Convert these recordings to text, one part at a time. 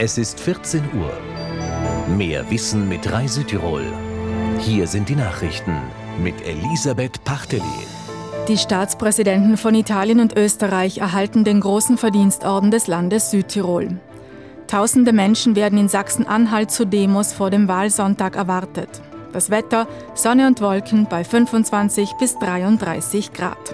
Es ist 14 Uhr. Mehr Wissen mit Rai Südtirol. Hier sind die Nachrichten mit Elisabeth Pachteli. Die Staatspräsidenten von Italien und Österreich erhalten den großen Verdienstorden des Landes Südtirol. Tausende Menschen werden in Sachsen-Anhalt zu Demos vor dem Wahlsonntag erwartet. Das Wetter: Sonne und Wolken bei 25 bis 33 Grad.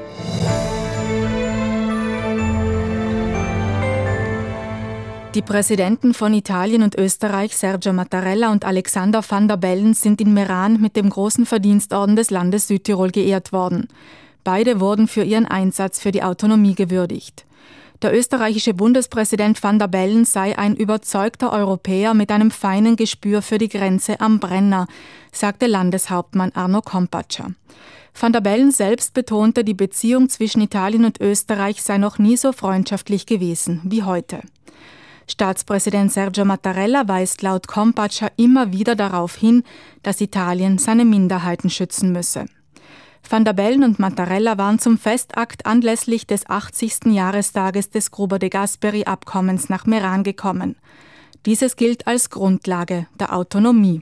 Die Präsidenten von Italien und Österreich, Sergio Mattarella und Alexander Van der Bellen, sind in Meran mit dem großen Verdienstorden des Landes Südtirol geehrt worden. Beide wurden für ihren Einsatz für die Autonomie gewürdigt. Der österreichische Bundespräsident Van der Bellen sei ein überzeugter Europäer mit einem feinen Gespür für die Grenze am Brenner, sagte Landeshauptmann Arno Kompatscher. Van der Bellen selbst betonte, die Beziehung zwischen Italien und Österreich sei noch nie so freundschaftlich gewesen wie heute. Staatspräsident Sergio Mattarella weist laut Kompatscher immer wieder darauf hin, dass Italien seine Minderheiten schützen müsse. Van der Bellen und Mattarella waren zum Festakt anlässlich des 80. Jahrestages des Gruber de Gasperi-Abkommens nach Meran gekommen. Dieses gilt als Grundlage der Autonomie.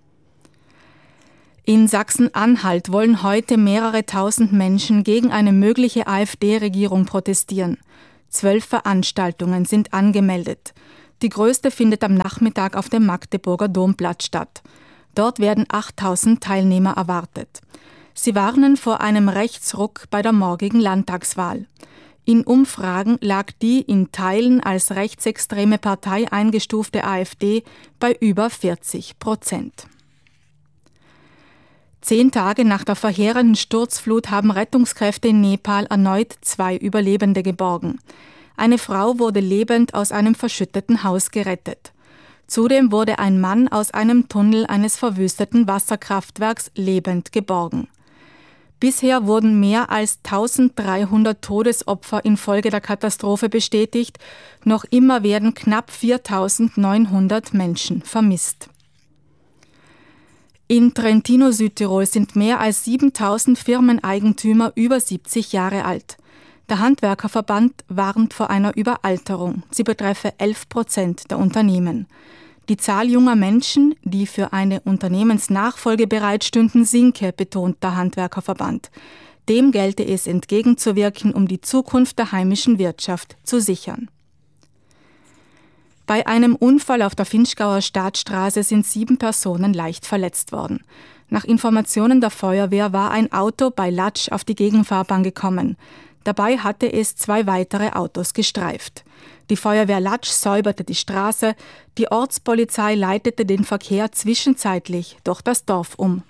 In Sachsen-Anhalt wollen heute mehrere tausend Menschen gegen eine mögliche AfD-Regierung protestieren. 12 Veranstaltungen sind angemeldet. Die größte findet am Nachmittag auf dem Magdeburger Domplatz statt. Dort werden 8000 Teilnehmer erwartet. Sie warnen vor einem Rechtsruck bei der morgigen Landtagswahl. In Umfragen lag die in Teilen als rechtsextreme Partei eingestufte AfD bei über 40%. 10 Tage nach der verheerenden Sturzflut haben Rettungskräfte in Nepal erneut 2 Überlebende geborgen. Eine Frau wurde lebend aus einem verschütteten Haus gerettet. Zudem wurde ein Mann aus einem Tunnel eines verwüsteten Wasserkraftwerks lebend geborgen. Bisher wurden mehr als 1300 Todesopfer infolge der Katastrophe bestätigt. Noch immer werden knapp 4900 Menschen vermisst. In Trentino, Südtirol sind mehr als 7000 Firmeneigentümer über 70 Jahre alt. Der Handwerkerverband warnt vor einer Überalterung. Sie betreffe 11% der Unternehmen. Die Zahl junger Menschen, die für eine Unternehmensnachfolge bereitstünden, sinke, betont der Handwerkerverband. Dem gelte es entgegenzuwirken, um die Zukunft der heimischen Wirtschaft zu sichern. Bei einem Unfall auf der Vinschgauer Staatsstraße sind 7 Personen leicht verletzt worden. Nach Informationen der Feuerwehr war ein Auto bei Latsch auf die Gegenfahrbahn gekommen. Dabei hatte es 2 weitere Autos gestreift. Die Feuerwehr Latsch säuberte die Straße, die Ortspolizei leitete den Verkehr zwischenzeitlich durch das Dorf um.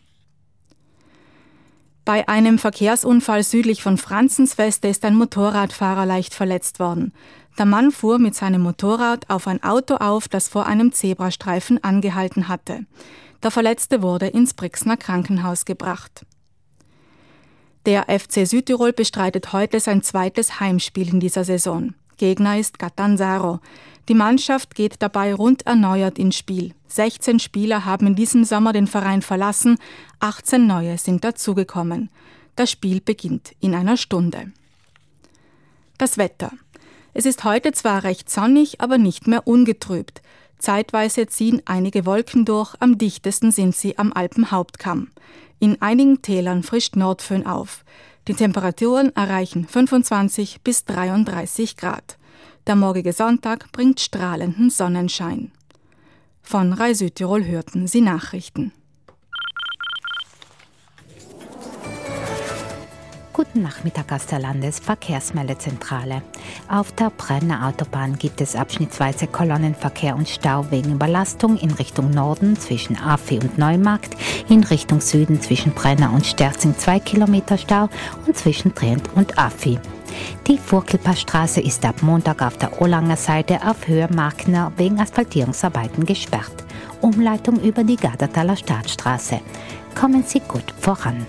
Bei einem Verkehrsunfall südlich von Franzensfeste ist ein Motorradfahrer leicht verletzt worden. Der Mann fuhr mit seinem Motorrad auf ein Auto auf, das vor einem Zebrastreifen angehalten hatte. Der Verletzte wurde ins Brixner Krankenhaus gebracht. Der FC Südtirol bestreitet heute sein zweites Heimspiel in dieser Saison. Gegner ist Catanzaro. Die Mannschaft geht dabei rund erneuert ins Spiel. 16 Spieler haben in diesem Sommer den Verein verlassen, 18 neue sind dazugekommen. Das Spiel beginnt in einer Stunde. Das Wetter. Es ist heute zwar recht sonnig, aber nicht mehr ungetrübt. Zeitweise ziehen einige Wolken durch, am dichtesten sind sie am Alpenhauptkamm. In einigen Tälern frischt Nordföhn auf. Die Temperaturen erreichen 25 bis 33 Grad. Der morgige Sonntag bringt strahlenden Sonnenschein. Von Rai Südtirol hörten Sie Nachrichten. Guten Nachmittag aus der Landesverkehrsmeldezentrale. Auf der Brenner Autobahn gibt es abschnittsweise Kolonnenverkehr und Stau wegen Überlastung in Richtung Norden zwischen Affi und Neumarkt, in Richtung Süden zwischen Brenner und Sterzing 2 Kilometer Stau und zwischen Trient und Affi. Die Furkelpassstraße ist ab Montag auf der Olanger Seite auf Höhe Markner wegen Asphaltierungsarbeiten gesperrt. Umleitung über die Gardertaler Staatsstraße. Kommen Sie gut voran.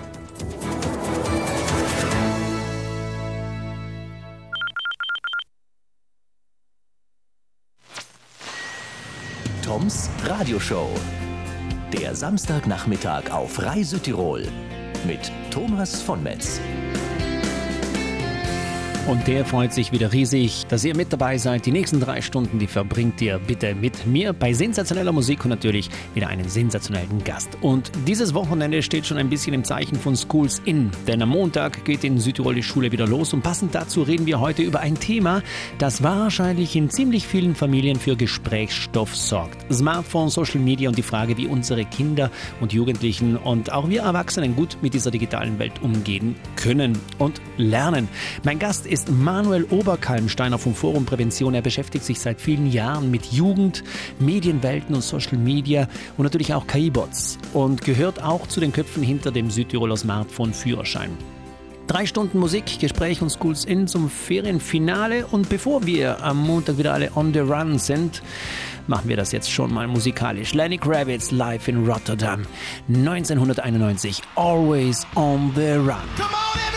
Toms Radioshow. Der Samstagnachmittag auf Rai Südtirol mit Thomas von Metz. Und der freut sich wieder riesig, dass ihr mit dabei seid. Die nächsten 3 Stunden, die verbringt ihr bitte mit mir bei sensationeller Musik und natürlich wieder einen sensationellen Gast. Und dieses Wochenende steht schon ein bisschen im Zeichen von Schools In, denn am Montag geht in Südtirol die Schule wieder los und passend dazu reden wir heute über ein Thema, das wahrscheinlich in ziemlich vielen Familien für Gesprächsstoff sorgt. Smartphone, Social Media und die Frage, wie unsere Kinder und Jugendlichen und auch wir Erwachsenen gut mit dieser digitalen Welt umgehen können und lernen. Mein Gast ist Manuel Oberkalmsteiner vom Forum Prävention. Er beschäftigt sich seit vielen Jahren mit Jugend, Medienwelten und Social Media und natürlich auch KI-Bots und gehört auch zu den Köpfen hinter dem Südtiroler Smartphone-Führerschein. 3 Stunden Musik, Gespräch und Schools In zum Ferienfinale. Und bevor wir am Montag wieder alle on the run sind, machen wir das jetzt schon mal musikalisch. Lenny Kravitz live in Rotterdam, 1991, Always on the Run. Come on,